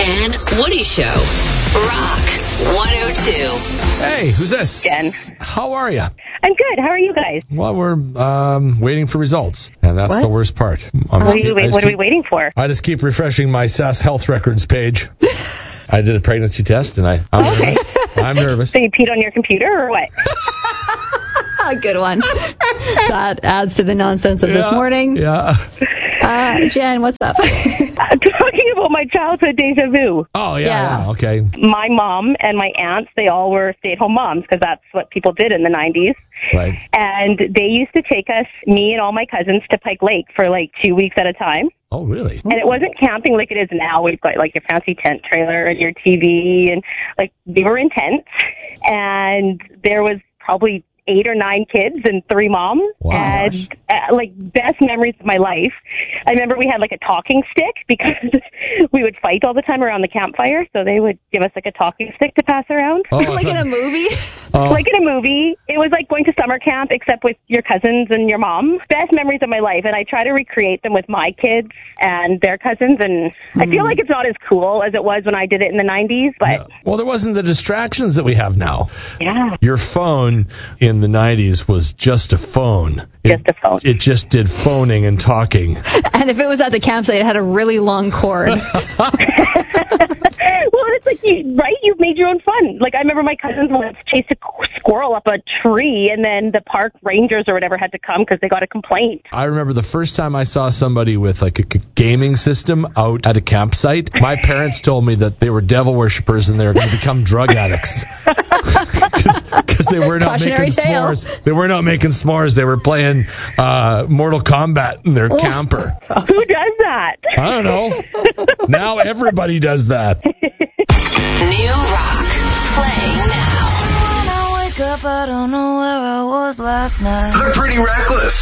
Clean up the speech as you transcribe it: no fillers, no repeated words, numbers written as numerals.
and Woody Show. Rock 102. Hey, who's this? Jen. How are you? I'm good. How are you guys? Well, we're waiting for results, and that's the worst part. What are we waiting for? I just keep refreshing my SAS Health Records page. I did a pregnancy test, and I'm nervous. I'm nervous. So you peed on your computer or what? Good one. That adds to the nonsense of this morning. Yeah. Jen, what's up? I'm talking about my childhood deja vu. Oh, yeah. Okay. My mom and my aunts, they all were stay-at-home moms because that's what people did in the 90s. Right. And they used to take us, me and all my cousins, to Pike Lake for like 2 weeks at a time. Oh, really? And it wasn't camping like it is now. We've got like your fancy tent trailer and your TV, and like they were in tents. And there was probably 8 or 9 kids and 3 moms. Wow. And like best memories of my life. I remember we had like a talking stick because we would fight all the time around the campfire. So they would give us like a talking stick to pass around. Oh, Like in a movie? Like in a movie. It was like going to summer camp except with your cousins and your mom. Best memories of my life. And I try to recreate them with my kids and their cousins. And I feel like it's not as cool as it was when I did it in the 90s. But Well, there wasn't the distractions that we have now. yeah. Your phone in the 90s was just a phone. Just a phone. It just did phoning and talking. And if it was at the campsite, it had a really long cord. Well, it's like, you've made your own fun. Like, I remember my cousins once chased a squirrel up a tree, and then the park rangers or whatever had to come because they got a complaint. I remember the first time I saw somebody with like a gaming system out at a campsite. My parents told me that they were devil worshippers and they were going to become drug addicts. Because they were not making s'mores. They were not making s'mores. They were playing Mortal Kombat in their camper. Who does that? I don't know. Now everybody does that. New rock. Play now. When I wake up, I don't know where I was last night. They're pretty reckless.